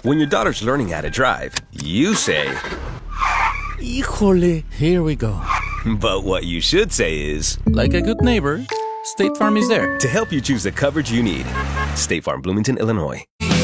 When your daughter's learning how to drive, you say, Híjole. Here we go. but what you should say is, Like a good neighbor, State Farm is there. to help you choose the coverage you need. State Farm, Bloomington, Illinois.